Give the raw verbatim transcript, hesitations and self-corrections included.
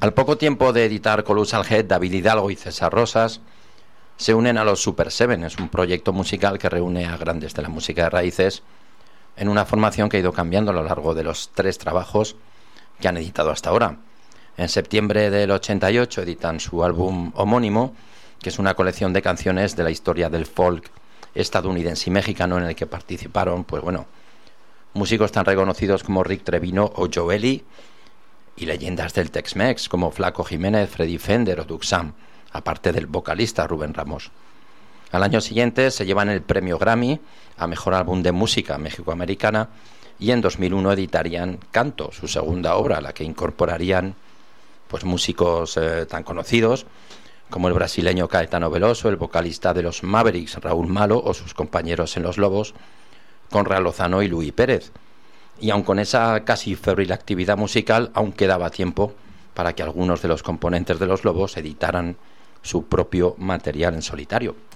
Al poco tiempo de editar Colossal Head, David Hidalgo y César Rosas se unen a los Super Seven. Es un proyecto musical que reúne a grandes de la música de raíces en una formación que ha ido cambiando a lo largo de los tres trabajos que han editado hasta ahora. En septiembre del ochenta y ocho editan su álbum homónimo, que es una colección de canciones de la historia del folk estadounidense y mexicano, en el que participaron, pues bueno, músicos tan reconocidos como Rick Trevino o Joe Ely, y leyendas del Tex-Mex como Flaco Jiménez, Freddy Fender o Duke Sam, aparte del vocalista Rubén Ramos. Al año siguiente se llevan el premio Grammy a Mejor Álbum de Música Mexicoamericana, y en dos mil uno editarían Canto, su segunda obra, a la que incorporarían pues músicos eh, tan conocidos como el brasileño Caetano Veloso, el vocalista de los Mavericks Raúl Malo o sus compañeros en Los Lobos, Conrad Lozano y Luis Pérez. Y aun con esa casi febril actividad musical, aún quedaba tiempo para que algunos de los componentes de Los Lobos editaran su propio material en solitario.